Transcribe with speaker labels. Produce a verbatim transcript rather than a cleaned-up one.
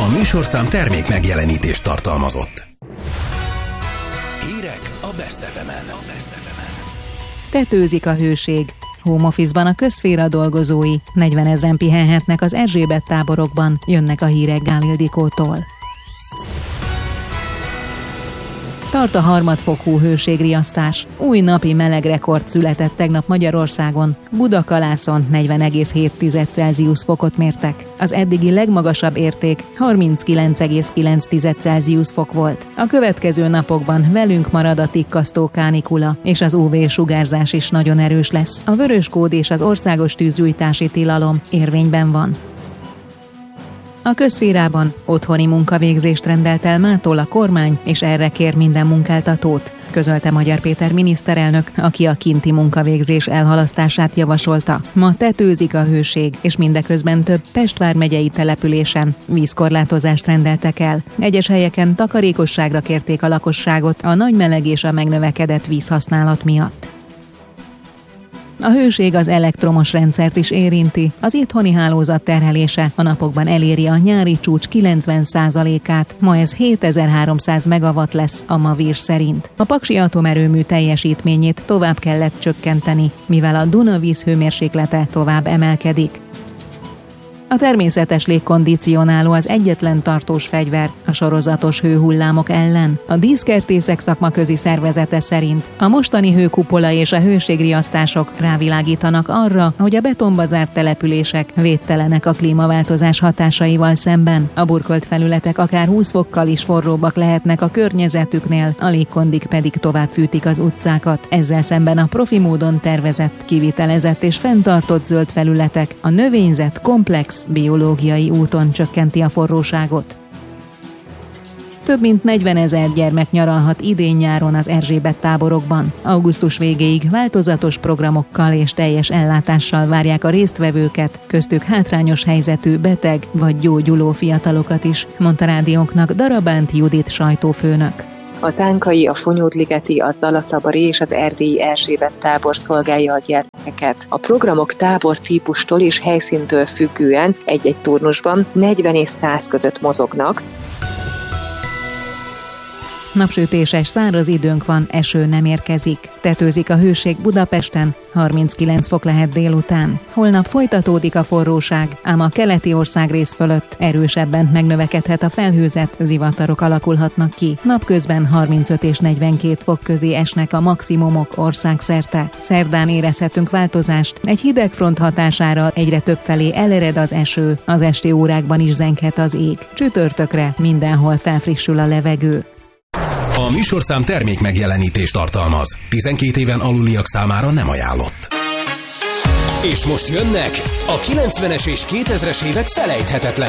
Speaker 1: A műsorszám termék megjelenítést tartalmazott. Hírek a Best ef emen.
Speaker 2: Tetőzik a hőség. Home office-ban a közszféra dolgozói, negyvenezren pihenhetnek az Erzsébet táborokban, jönnek a hírek Gál Ildikótól. Tart a harmadfokú hőségriasztás. Új napi melegrekord született tegnap Magyarországon. Budakalászon negyven egész hét Celsius fokot mértek. Az eddigi legmagasabb érték harminckilenc egész kilenc Celsius fok volt. A következő napokban velünk marad a tikkasztó kánikula, és az ú vé-sugárzás is nagyon erős lesz. A vörös kód és az országos tűzgyújtási tilalom érvényben van. A közszférában otthoni munkavégzést rendelt el mától a kormány, és erre kér minden munkáltatót, közölte Magyar Péter miniszterelnök, aki a kinti munkavégzés elhalasztását javasolta. Ma tetőzik a hőség, és mindeközben több Pest vármegyei településen vízkorlátozást rendeltek el. Egyes helyeken takarékosságra kérték a lakosságot a nagy meleg és a megnövekedett vízhasználat miatt. A hőség az elektromos rendszert is érinti. Az itthoni hálózat terhelése a napokban eléri a nyári csúcs kilencven százalékát, ma ez hétezer-háromszáz megawatt lesz a Mavír szerint. A paksi atomerőmű teljesítményét tovább kellett csökkenteni, mivel a Duna víz hőmérséklete tovább emelkedik. A természetes légkondicionáló az egyetlen tartós fegyver a sorozatos hőhullámok ellen. A díszkertészek szakmaközi szervezete szerint a mostani hőkupola és a hőségriasztások rávilágítanak arra, hogy a betonba zárt települések védtelenek a klímaváltozás hatásaival szemben. A burkolt felületek akár húsz fokkal is forróbbak lehetnek a környezetüknél, a légkondik pedig tovább fűtik az utcákat. Ezzel szemben a profi módon tervezett, kivitelezett és fenntartott zöld felületek a növényzet komplex biológiai úton csökkenti a forróságot. Több mint negyvenezer gyermek nyaralhat idén-nyáron az Erzsébet táborokban. Augusztus végéig változatos programokkal és teljes ellátással várják a résztvevőket, köztük hátrányos helyzetű, beteg vagy gyógyuló fiatalokat is, mondta rádiónknak Darabánt Judit sajtófőnök.
Speaker 3: A zánkai, a Fonyódligeti, a Zalaszabari és az erdélyi Erzsébet tábor szolgálja a gyermekeket. A programok tábor típustól és helyszíntől függően egy-egy turnusban negyven és száz között mozognak.
Speaker 2: Napsütéses, száraz időnk van, eső nem érkezik. Tetőzik a hőség Budapesten, harminckilenc fok lehet délután. Holnap folytatódik a forróság, ám a keleti országrész fölött erősebben megnövekedhet a felhőzet, zivatarok alakulhatnak ki. Napközben harmincöt és negyvenkét fok közé esnek a maximumok országszerte. Szerdán érezhetünk változást, egy hideg front hatására egyre több felé elered az eső, az esti órákban is zenghet az ég. Csütörtökre mindenhol felfrissül a levegő.
Speaker 1: A műsorszám termék megjelenítést tartalmaz. tizenkét éven aluliak számára nem ajánlott. És most jönnek a kilencvenes és kétezres évek felejthetetlen